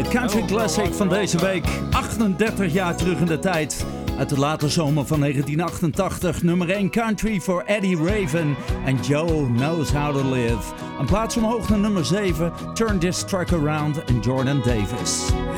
country classic van deze week. 38 jaar terug in de tijd. Uit de late zomer van 1988. Nummer 1 country voor Eddie Raven en Joe Knows How to Live. Een plaats omhoog naar nummer 7. Turn This Truck Around en Jordan Davis.